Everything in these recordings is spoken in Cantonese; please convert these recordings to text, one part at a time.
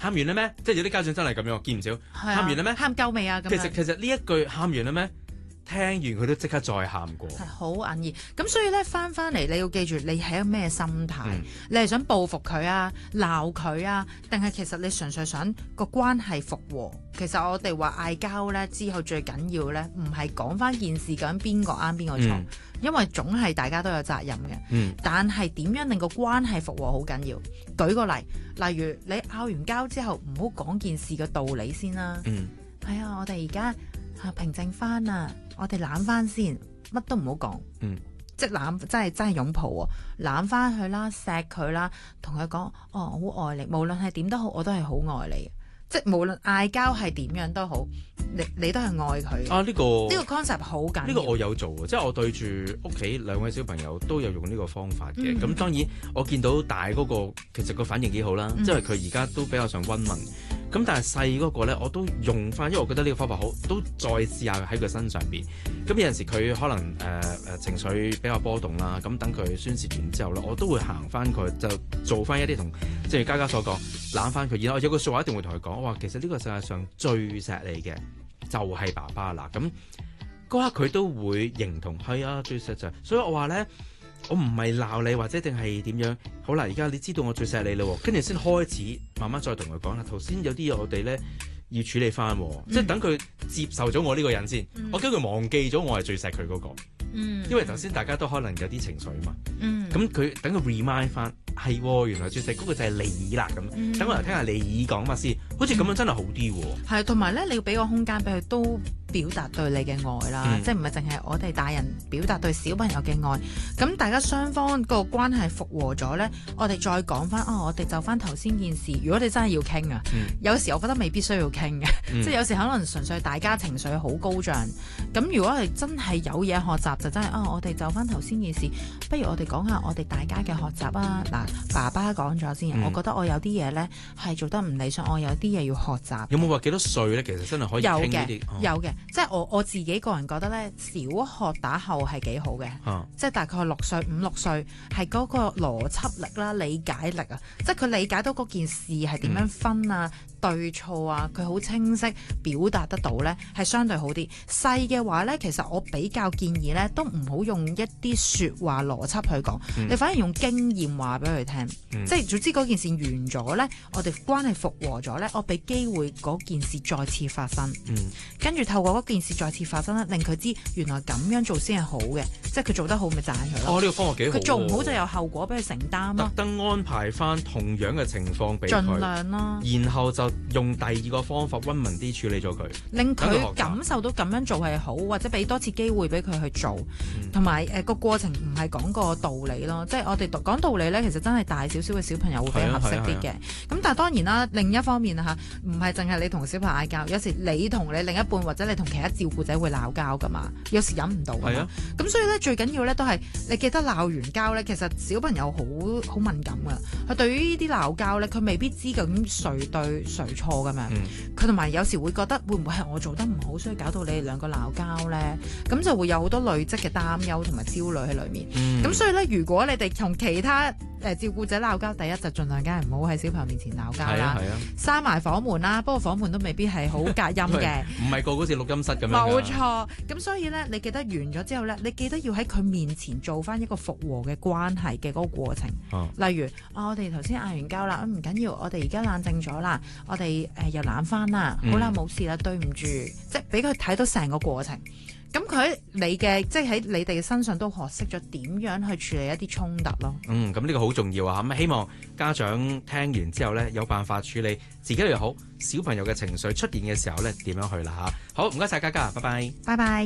喊完啦咩？即係有啲家長真係咁樣，見唔少。喊完啦咩？ 喊夠未啊？咁樣其實呢一句喊完啦咩？聽完佢都即刻再喊過， 係好哽耳。咁所以咧翻嚟，你要記住你係一個咩心態？你係想報復佢啊、鬧佢啊，定係其實你純粹想個關係復和？其實我哋話嗌交咧之後最緊要咧，唔係講翻件事究竟邊個啱邊個錯，因為總係大家都有責任嘅。但係點樣令個關係復和好緊要？舉個例如你拗完交之後，唔好講件事嘅道理先啦。係啊，我哋而家平靜翻啊！我哋攬翻先，乜都唔好講。即係攬，真係擁抱喎，攬翻佢啦，錫佢啦，同佢講，哦，我好愛你，無論係點都好，我都係好愛你。即係無論嗌交係點樣都好，你都係愛佢。呢個 concept 好緊要。 呢個我有做喎，即係我對住屋企兩位小朋友都有用呢個方法嘅。咁當然我見到大嗰個其實個反應幾好啦，因為佢而家都比較上溫文。咁但係細嗰個咧，我都用翻，因為我覺得呢個方法好，都再試下喺佢身上邊。咁有陣時佢可能情緒比較波動啦，咁等佢宣泄完之後咧，我都會行翻佢，就做翻一啲同正如嘉嘉所講，攬翻佢。然後有句説話一定會同佢講，我話其實呢個世界上最錫你嘅就係爸爸啦。咁嗰刻佢都會認同，係啊，最錫就係。所以我話咧，我唔係鬧你或者定係點樣。好啦，而家你知道我最錫你啦，跟住先開始慢慢再同佢講啦。頭先有啲嘢我哋咧要處理翻，即係等佢接受咗我呢個人先。我驚佢忘記咗我係最錫佢嗰個。因為頭先大家都可能有啲情緒嘛。咁佢等佢 remind 翻，係原來最錫嗰個就係你啦。咁等我嚟聽下你講乜先，好似咁樣真係好啲喎。 係，同埋咧你要俾個空間俾佢都表達對你嘅愛啦，即係唔係淨係我哋大人表達對小朋友嘅愛。咁大家雙方個關係復和咗咧，我哋再講翻我哋就翻頭先件事。如果你真係要傾啊，有時我覺得未必需要傾嘅，即係有時可能純粹大家情緒好高漲。咁如果係真係有嘢學習，就真係我哋就翻頭先件事，不如我哋講下我哋大家嘅學習啊。嗱，爸爸講咗先，我覺得我有啲嘢咧係做得唔理想，我有啲嘢要學習。 有冇話幾多歲咧？其實真係可以傾呢啲。 有嘅，即係我自己個人覺得咧，小學打後係幾好嘅，即係大概5、6歲係嗰個邏輯力啦、理解力啊，即係佢理解到嗰件事係點樣分啊、對錯啊，佢好清晰表達得到咧，係相對好啲。細嘅話咧，其實我比較建議咧，都唔好用一啲説話邏輯去講，你反而用經驗話俾佢聽，即係總之嗰件事完咗咧，我哋關係復和咗咧，我俾機會嗰件事再次發生，跟住透過嗰件事再次發生咧，令佢知原來咁樣做先係好嘅，即係佢做得好咪讚佢咯。 呢個方法幾好。佢做唔好就有後果俾佢承擔咯。 特登安排翻同樣嘅情況俾佢， 盡量啦。 然後就用第二個方法溫文啲處理咗佢， 令佢感受到咁樣做係好，或者俾多次機會俾佢去做，同埋個過程唔係講個道理咯。即係我哋講道理咧，其實真係大少少嘅小朋友會比較合適啲嘅。咁但係當然啦，另一方面啊嚇，唔係淨係你同小朋友嗌交，有時你同你另一半或者你同其他照顧者會鬧交噶嘛，有時忍唔到㗎嘛。咁所以咧最緊要咧都係你記得鬧完交咧，其實小朋友好敏感㗎。佢對於呢啲鬧交咧，佢未必知究竟誰對誰錯㗎嘛。佢同埋有時會覺得會唔會係我做得唔好，所以搞到你哋兩個鬧交咧？咁就會有好多累積嘅擔憂同埋焦慮喺裏面。咁所以咧，如果你哋同其他照顧者鬧交，第一就盡量梗係唔好喺小朋友面前鬧交啦，閂埋房門啦。不過房門都未必係好隔音嘅， 唔係個好似錄音室咁樣。 冇錯。咁所以咧，你記得完咗之後咧，你記得要喺佢面前做翻一個復和嘅關係嘅嗰個過程。例如我哋頭先嗌完交啦，唔緊要，我哋而家冷靜咗啦，我哋又攬翻啦，好啦，冇事啦，對唔住，即係俾佢睇到成個過程。咁佢喺你嘅，即係喺你哋嘅身上都學識咗點樣去處理一啲衝突咯。咁呢個好重要啊！咁希望家長聽完之後咧，有辦法處理自己又好，小朋友嘅情緒出現嘅時候咧，點樣去啦嚇。好，唔該晒嘉嘉，拜拜。 拜拜。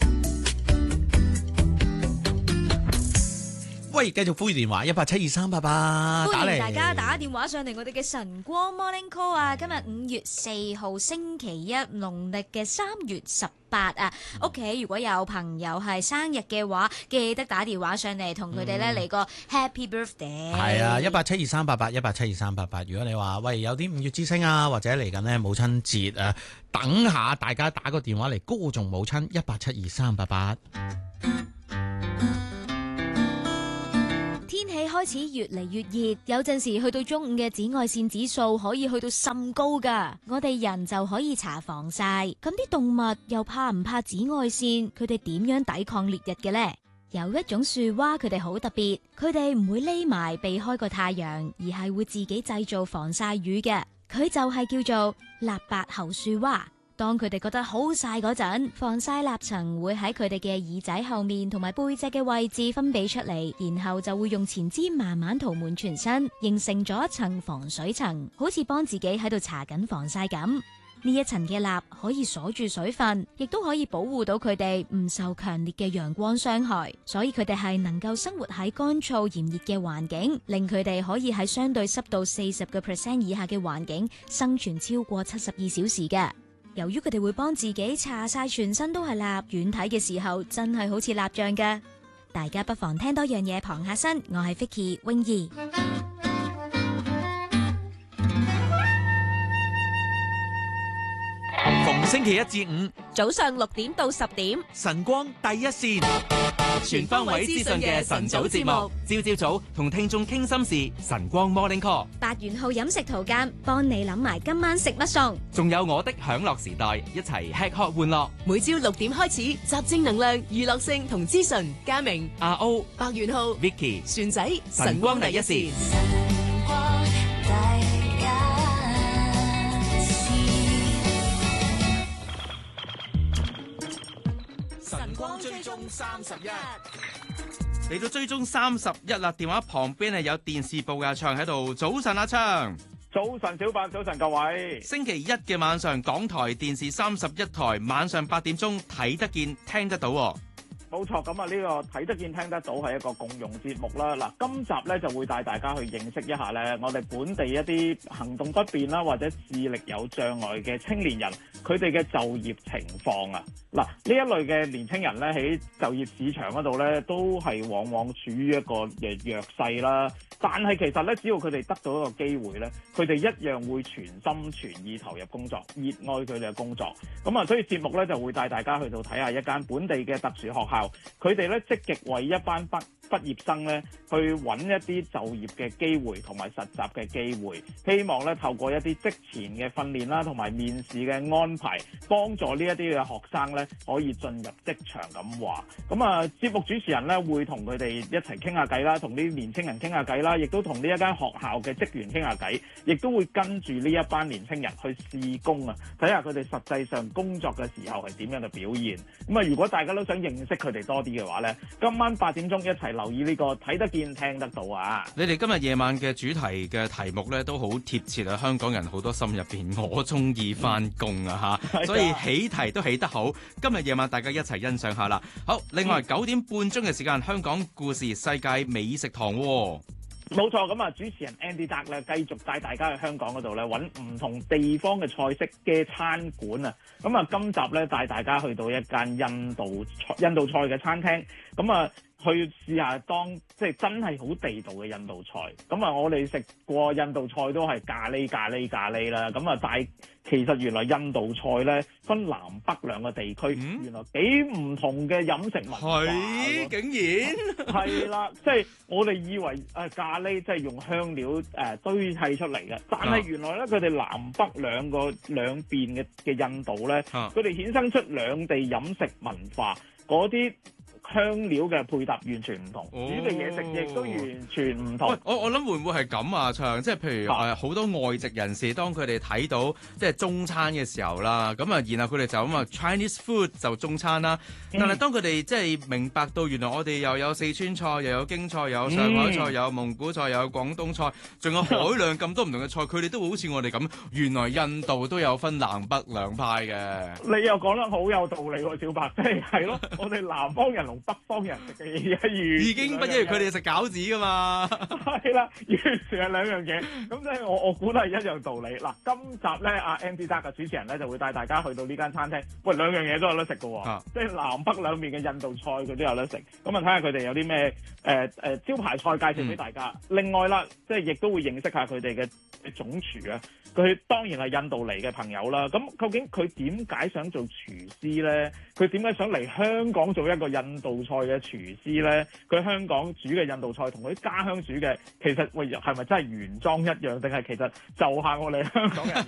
喂，繼續呼籲電話1872388， 歡迎大家打電話上嚟我哋嘅晨光 Morning Call 啊！今日5月4號星期一，農曆嘅3月18啊！屋企如果有朋友係生日嘅話，記得打電話上嚟同佢哋咧嚟個 Happy Birthday。係啊，1872388，1872388。如果你話喂有啲5月之星啊，或者嚟緊呢母親節啊，等下大家打個電話嚟歌頌母親1872388。 天氣開開始越嚟越熱，有陣時去到中午嘅紫外線指數可以去到甚高㗎。我哋人就可以搽防曬，咁啲動物又怕唔怕紫外線？佢哋點樣抵抗烈日嘅呢？有一種樹蛙，佢哋好特別，佢哋唔會匿埋避開個太陽，而係會自己製造防曬乳嘅。佢就係叫做臘白喉樹蛙。當佢哋覺得好曬嗰陣，防曬蠟層會喺佢哋嘅耳仔後面同埋背脊嘅位置分泌出嚟，然後就會用前肢慢慢塗滿全身，形成咗一層防水層，好似幫自己喺度搽緊防曬咁。呢一層嘅蠟可以鎖住水分，亦都可以保護到佢哋唔受強烈嘅陽光傷害，所以佢哋係能夠生活喺乾燥炎熱嘅環境，令佢哋可以喺相對濕度40% 以下嘅環境生存超過72小時嘅。由於佢哋會幫自己搽晒全身都係蠟，遠睇嘅時候真係好似蠟像㗎。大家不妨聽多樣嘢傍下身。我係 Vicky 泳兒。 逢星期一至五早上6點到10點， 晨光第一線，全方位資訊嘅晨早節目，朝早同聽眾傾心事，晨光 Morning Call， 八元號飲食圖鑑，幫你諗埋今晚食乜餸， 仲有我的享樂時代，一齊吃喝玩樂。 每朝6點開始，集正能量、娛樂性同資訊。嘉明、 阿 O、 白元浩、 Vicky、 船仔， 晨光第一線。 晨光追蹤31， 嚟到追蹤31啦！電話旁邊係有電視部嘅阿暢喺度。早晨，阿暢。 早晨，小白，早晨各位。 星期一嘅晚上，港台電視31台晚上8點鐘睇得見聽得到喎。 冇錯，咁啊呢個睇得見聽得到係一個共用節目啦。嗱，今集咧就會帶大家去認識一下咧，我哋本地一啲行動不便啦，或者視力有障礙嘅青年人，佢哋嘅就業情況啊。嗱，呢一類嘅年青人咧喺就業市場嗰度咧，都係往往處於一個弱勢啦。但係其實咧，只要佢哋得到一個機會咧，佢哋一樣會全心全意投入工作，熱愛佢哋嘅工作。咁啊，所以節目咧就會帶大家去到睇下一間本地嘅特殊學校，佢哋咧積極為一班畢業生咧去揾一啲就業嘅機會同埋實習嘅機會，希望咧透過一啲職前嘅訓練啦，同埋面試嘅安排，幫助呢一啲嘅學生咧可以進入職場咁話。咁啊，節目主持人咧會同佢哋一齊傾下偈啦，同呢啲年青人傾下偈啦，亦都同呢一間學校嘅職員傾下偈，亦都會跟住呢一班年青人去試工啊，睇下佢哋實際上工作嘅時候係點樣嘅表現。咁啊，如果大家都想認識佢哋多啲嘅話咧，今晚8點鐘一齊留意呢個睇得見聽得到啊！ 你哋今日夜晚嘅主題嘅題目咧都好貼切啊！香港人好多心入邊，我中意返工啊嚇，所以起題都起得好。今日夜晚大家一齊欣賞下啦。好，另外9點半鐘嘅時間，香港故事世界美食堂喎。 冇錯，咁啊，主持人 Andy Duck 咧繼續帶大家去香港嗰度咧揾唔同地方嘅菜式嘅餐館啊！咁啊，今集咧帶大家去到一間印度菜嘅餐廳，咁啊去試下當即係真係好地道嘅印度菜。咁啊，我哋食過印度菜都係咖喱啦，咁啊，但係其實原來印度菜咧分南北兩個地區，原來幾唔同嘅飲食文化。 係，竟然係啦，即係我哋以為咖喱即係用香料堆砌出嚟嘅，但係原來咧佢哋南北兩邊嘅印度咧，佢哋衍生出兩地飲食文化嗰啲。香料嘅配搭完全唔同，煮嘅嘢食亦都完全唔同。 我諗會唔會係咁啊？唱即係譬如好多外籍人士，當佢哋睇到即係中餐嘅時候啦，咁啊，然後佢哋就咁啊 Chinese food 就中餐啦。但係當佢哋即係明白到原來我哋又有四川菜，又有京菜，又有上海菜，又有蒙古菜，又有廣東菜，仲有海量咁多唔同嘅菜，佢哋都好似我哋咁，原來印度都有分南北兩派嘅。 你又講得好有道理喎，小白，即係咯，我哋南方人同北方人食嘅嘢已經不一樣，佢哋食餃子噶嘛， 係啦，完全係兩樣嘢。咁即係我估都係一樣道理。嗱，今集咧阿 Andy Duck 嘅主持人咧就會帶大家去到呢間餐廳，喂，兩樣嘢都有得食嘅喎，即係南北兩面嘅印度菜佢都有得食。咁啊睇下佢哋有啲咩招牌菜介紹俾大家。另外啦，即係亦都會認識下佢哋嘅總廚啊。佢當然係印度嚟嘅朋友啦。咁究竟佢點解想做廚師咧？佢點解想嚟香港做一個印度度菜嘅廚師咧，佢香港煮嘅印度菜同佢家鄉煮嘅，其實喂係咪真係原裝一樣，定係其實就係我哋香港人